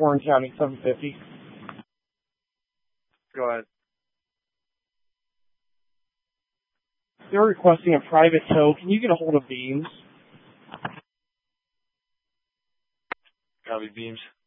Warren County, 750. Go ahead. They're requesting a private tow. Can you get a hold of Beams? Copy, Beams.